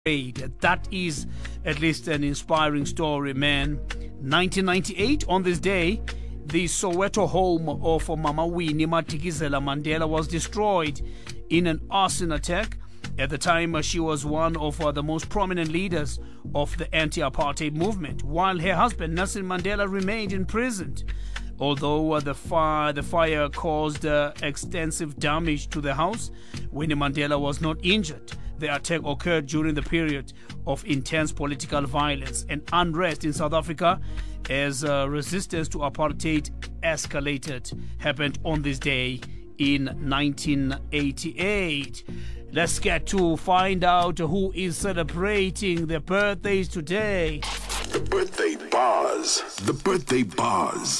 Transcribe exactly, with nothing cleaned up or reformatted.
That is at least an inspiring story, man. nineteen ninety-eight, on this day, the Soweto home of Mama Winnie Madikizela Mandela was destroyed in an arson attack. At the time, she was one of uh, the most prominent leaders of the anti-apartheid movement, while her husband, Nelson Mandela, remained imprisoned. Although uh, the, fire, the fire caused uh, extensive damage to the house, Winnie Mandela was not injured. The attack occurred during the period of intense political violence and unrest in South Africa as uh, resistance to apartheid escalated. Happened on this day in nineteen eighty-eight. Let's get to find out who is celebrating their birthdays today. The birthday bars. The birthday bars.